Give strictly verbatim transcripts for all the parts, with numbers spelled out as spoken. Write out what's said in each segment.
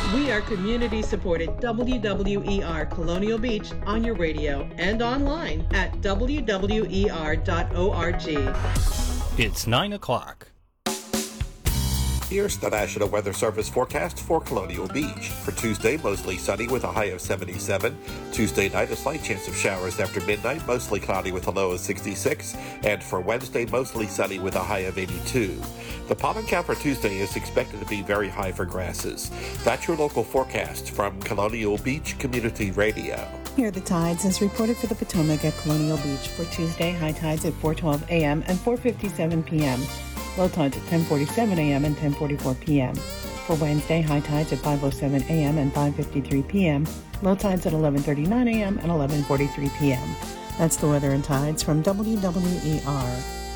We are community-supported W W E R Colonial Beach on your radio and online at w w e r dot org. It's nine o'clock. Here's the National Weather Service forecast for Colonial Beach. For Tuesday, mostly sunny with a high of seventy-seven. Tuesday night, a slight chance of showers after midnight, mostly cloudy with a low of sixty-six. And for Wednesday, mostly sunny with a high of eighty-two. The pollen count for Tuesday is expected to be very high for grasses. That's your local forecast from Colonial Beach Community Radio. Here are the tides as reported for the Potomac at Colonial Beach for Tuesday. High tides at four twelve a.m. and four fifty-seven p.m. Low tides at ten forty-seven a.m. and ten forty-four p.m. For Wednesday, high tides at five oh seven a.m. and five fifty-three p.m. Low tides at eleven thirty-nine a.m. and eleven forty-three p.m. That's the weather and tides from W W E R.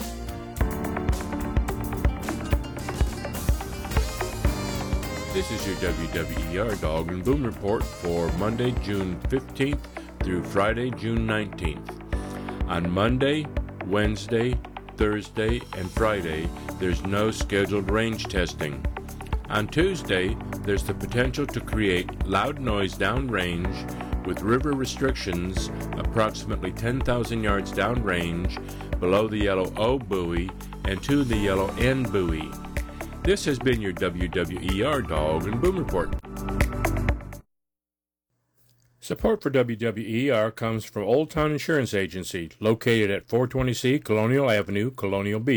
This is your W W E R Dog and Boom Report for Monday, June fifteenth through Friday, June nineteenth. On Monday, Wednesday, Thursday, and Friday, there's no scheduled range testing. On Tuesday, there's the potential to create loud noise downrange with river restrictions approximately ten thousand yards downrange below the yellow O buoy and to the yellow N buoy. This has been your W W E R Dog and Boom Report. Support for W W E R comes from Old Town Insurance Agency, located at four twenty C Colonial Avenue, Colonial Beach.